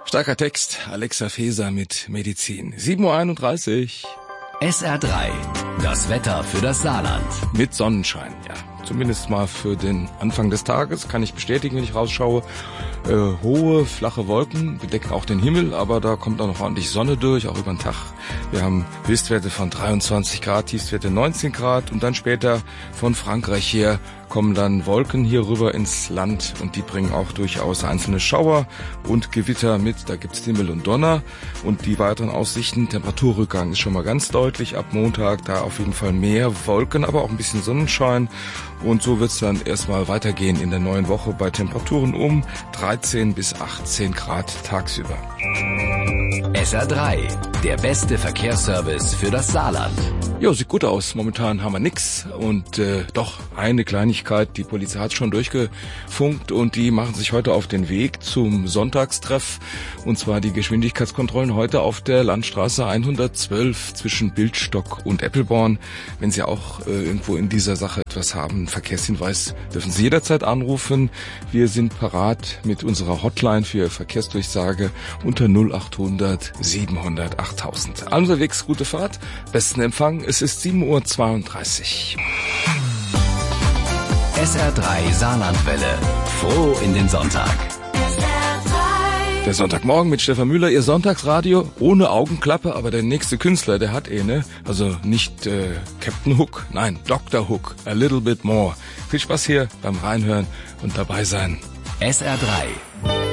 Starker Text, Alexa Feser mit Medizin. 7:31 Uhr. SR3, das Wetter für das Saarland. Mit Sonnenschein, ja. Zumindest mal für den Anfang des Tages, kann ich bestätigen, wenn ich rausschaue. Hohe, flache Wolken bedecken auch den Himmel, aber da kommt auch noch ordentlich Sonne durch, auch über den Tag. Wir haben Höchstwerte von 23 Grad, Tiefstwerte 19 Grad und dann später von Frankreich her kommen dann Wolken hier rüber ins Land und die bringen auch durchaus einzelne Schauer und Gewitter mit. Da gibt's Himmel und Donner und die weiteren Aussichten. Temperaturrückgang ist schon mal ganz deutlich. Ab Montag da auf jeden Fall mehr Wolken, aber auch ein bisschen Sonnenschein. Und so wird's dann erstmal weitergehen in der neuen Woche bei Temperaturen um 13 bis 18 Grad tagsüber. SR3, der beste Verkehrsservice für das Saarland. Ja, sieht gut aus. Momentan haben wir nix und doch eine Kleinigkeit. Die Polizei hat schon durchgefunkt und die machen sich heute auf den Weg zum Sonntagstreff. Und zwar die Geschwindigkeitskontrollen heute auf der Landstraße 112 zwischen Bildstock und Eppelborn. Wenn Sie auch irgendwo in dieser Sache etwas haben, Verkehrshinweis, dürfen Sie jederzeit anrufen. Wir sind parat mit unserer Hotline für Verkehrsdurchsage unter 0800 700 8000. Unterwegs gute Fahrt, besten Empfang. Es ist 7:32 Uhr. SR3 Saarlandwelle. Froh in den Sonntag. Der Sonntagmorgen mit Stefan Müller, Ihr Sonntagsradio ohne Augenklappe, aber der nächste Künstler, der hat eine, also nicht Captain Hook, nein, Dr. Hook, a little bit more. Viel Spaß hier beim Reinhören und dabei sein. SR3